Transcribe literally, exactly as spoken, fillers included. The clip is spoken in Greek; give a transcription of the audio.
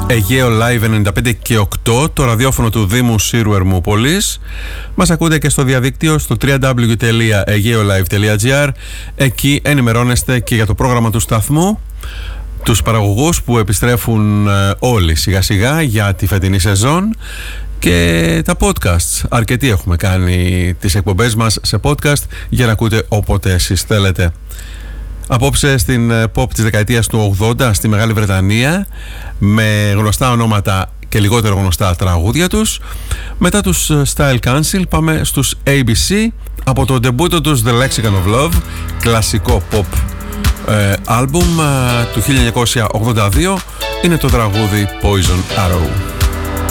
Αιγαίο Live ενενήντα πέντε και οκτώ, το ραδιόφωνο του Δήμου Σύρου Ερμούπολης. Μας ακούτε και στο διαδίκτυο στο double-u double-u double-u τελεία aegeolive τελεία gr. Εκεί ενημερώνεστε και για το πρόγραμμα του σταθμού, τους παραγωγούς που επιστρέφουν όλοι σιγά σιγά για τη φετινή σεζόν και τα podcasts. Αρκετοί έχουμε κάνει τις εκπομπές μας σε podcast για να ακούτε όποτε εσείς θέλετε. Απόψε στην pop της δεκαετίας του ογδόντα στη Μεγάλη Βρετανία, με γνωστά ονόματα και λιγότερο γνωστά τραγούδια τους. Μετά τους Style Council πάμε στους έι μπι σι από το ντεμπούτο τους The Lexicon of Love, κλασικό pop ε, άλμπουμ ε, του χίλια εννιακόσια ογδόντα δύο. Είναι το τραγούδι Poison Arrow.